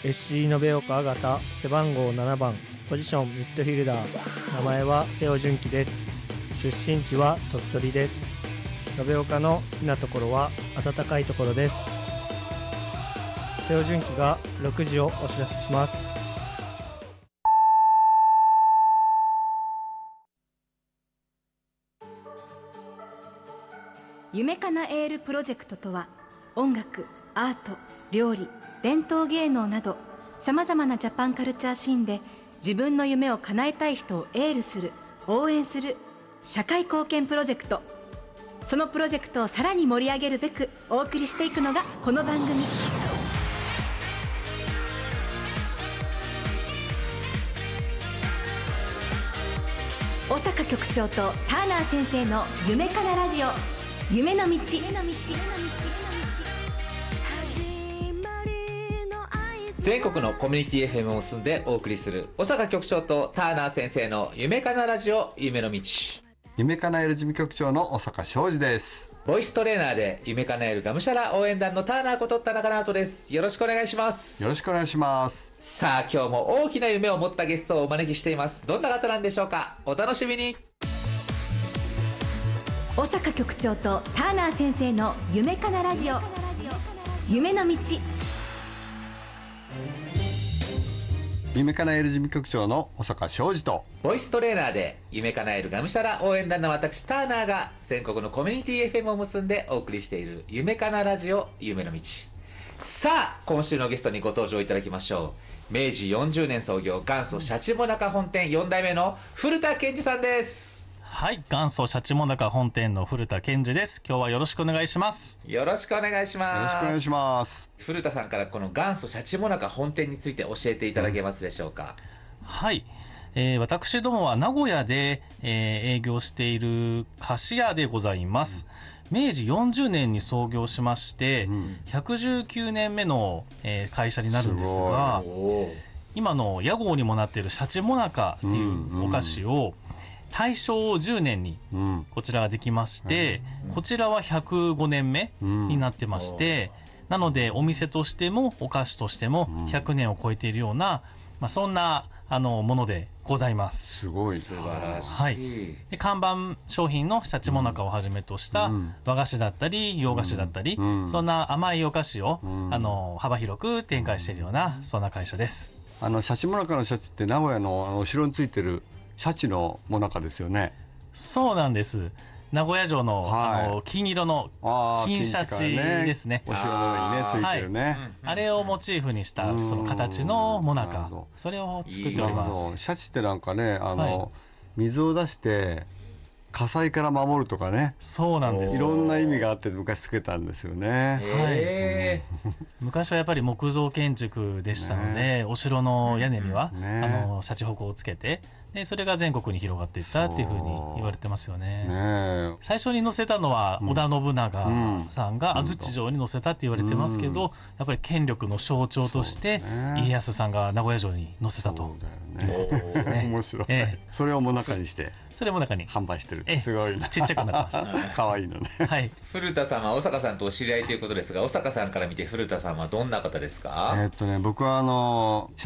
SC 延岡あがた、背番号7番、ポジションミッドフィルダー。名前は瀬尾純喜です。出身地は鳥取です。延岡の好きなところは暖かいところです。瀬尾純喜が6時をお知らせします。 夢かなエールプロジェクトとは、音楽、アート、料理、伝統芸能などさまざまなジャパンカルチャーシーンで自分の夢を叶えたい人をエールする、応援する社会貢献プロジェクト。そのプロジェクトをさらに盛り上げるべくお送りしていくのがこの番組。小坂局長とターナー先生の夢かなラジオ、夢の道。 全国のコミュニティ FM を結んでお送りする小坂局長とターナー先生の夢かなラジオ、夢の道。 夢かなえる事務局長の小坂昌司です。 ボイストレーナーで夢かなえるがむしゃら応援団のターナーこと田中直人です。よろしくお願いします。 よろしくお願いします。 さあ、今日も大きな夢を持ったゲストをお招きしています。どんな方なんでしょうか。お楽しみに。 小坂局長とターナー先生の夢かなラジオ、夢の道。 夢かなえる事務局長の小坂昌司とボイストレーナーで夢かなえるがむしゃら応援団の私ターナーが全国のコミュニティ FM を結んでお送りしている夢かなラジオ、夢の道。さあ、今週のゲストにご登場いただきましょう。明治40年創業、元祖シャチモナカ本店4代目の古田健二さんです。 はい、元祖シャチモナカ本店の古田健二です。今日はよろしくお願いします。 よろしくお願いします。 よろしくお願いします。 古田さんからこの元祖シャチモナカ本店について教えていただけますでしょうか。 はい、私どもは名古屋で、営業している菓子屋でございます。明治40年に創業しまして、119年目の、会社になるんですが、今の屋号にもなっているシャチモナカっていうお菓子を、大正10年にこちらができまして、こちらは105年目になってまして、なのでお店としてもお菓子としても100年を超えているような、そんなものでございます。 すごい素晴らしい、 はい、で看板商品のシャチモナカをはじめとした和菓子だったり洋菓子だったり、そんな甘いお菓子を幅広く展開しているような、そんな会社です。 シャチモナカのシャチって名古屋の後ろについてるシャチのモナカですよね。 そうなんです。名古屋城の、金色の金シャチですね。 お城の上にねついてるね、 あれをモチーフにしたその形のモナカ、それを作っております。 シャチってなんかね、水を出して火災から守るとかね、 そうなんです。 いろんな意味があって昔つけたんですよね。 昔はやっぱり木造建築でしたので、お城の屋根には、シャチホコをつけて、でそれが全国に広がっていったっていうふうに言われてますよね。最初に載せたのは織田信長さんが安土城に載せたって言われてますけど、やっぱり権力の象徴として家康さんが名古屋城に載せたということですね。 面白い、それをもなかにしてそれも中に販売してる。すごいな。 ちっちゃくなってます。 可愛いのね。 はい。 古田さんは小坂さんとお知り合いということですが、小坂さんから見て古田さんはどんな方ですか。 僕は